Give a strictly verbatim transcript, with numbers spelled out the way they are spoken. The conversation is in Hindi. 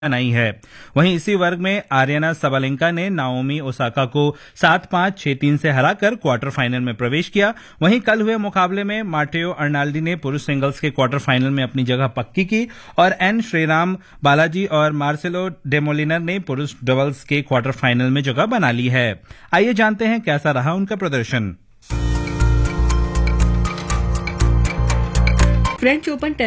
बनाई है। वहीं इसी वर्ग में आर्यना सबलेंका ने नाओमी ओसाका को सात पांच छह तीन से हराकर क्वार्टर फाइनल में प्रवेश किया। वहीं कल हुए मुकाबले में माटेओ अर्नाल्डी ने पुरुष सिंगल्स के क्वार्टर फाइनल में अपनी जगह पक्की की और एन श्रीराम बालाजी और मार्सेलो डेमोलिनर ने पुरुष डबल्स के क्वार्टर फाइनल में जगह बना ली है। आइए जानते हैं कैसा रहा उनका प्रदर्शन। French open